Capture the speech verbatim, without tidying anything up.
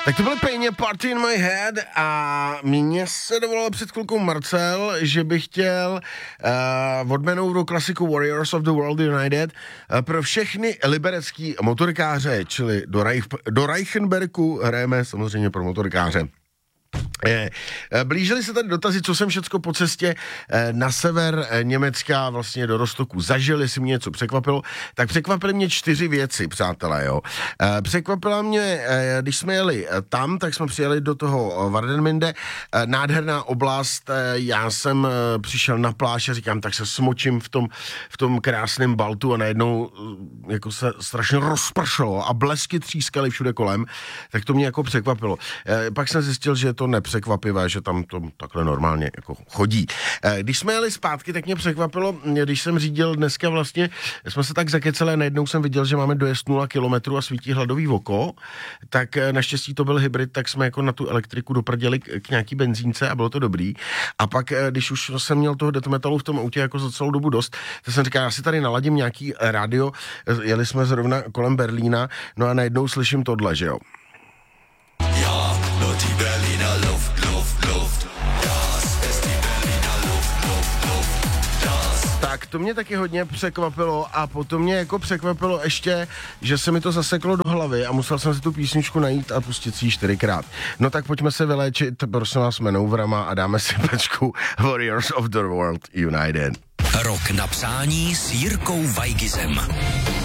Tak to byly pejně Party in my head a mě se dovolal před chvilkou Marcel, že bych chtěl uh, odjmenout klasiku Warriors of the World United uh, pro všechny liberecký motorkáře, čili do, Reich, do Reichenbergu hrajeme samozřejmě pro motorkáře. Blížily se tady dotazy, co jsem všecko po cestě na sever Německa vlastně do Rostoku zažil, jestli mě něco překvapilo, tak překvapily mě čtyři věci, přátelé, jo. Překvapila mě, když jsme jeli tam, tak jsme přijeli do toho Warnemünde, nádherná oblast, já jsem přišel na pláž a říkám, tak se smočím v tom, v tom krásném Baltu a najednou jako se strašně rozpršelo a blesky třískaly všude kolem, tak to mě jako překvapilo. Pak jsem zjistil, že to nepřekvapivé, že tam to takhle normálně jako chodí. Když jsme jeli zpátky, tak mě překvapilo, když jsem řídil dneska vlastně, jsme se tak zakeceli a najednou jsem viděl, že máme dojezd nula kilometrů a svítí hladový oko, tak naštěstí to byl hybrid, tak jsme jako na tu elektriku doprděli k nějaký benzínce a bylo to dobrý. A pak, když už jsem měl toho detometalu v tom autě jako za celou dobu dost, tak jsem říkal, já si tady naladím nějaký rádio, jeli jsme zrovna kolem Berlína, no a najednou slyším tohle, že jo. Tak to mě taky hodně překvapilo a potom mě jako překvapilo ještě, že se mi to zaseklo do hlavy a musel jsem si tu písničku najít a pustit si ji čtyřikrát. No tak pojďme se vyléčit, prosím vás, manouvrama a dáme si pečku Warriors of the World United. Rok na přání s Jirkou Weigizem.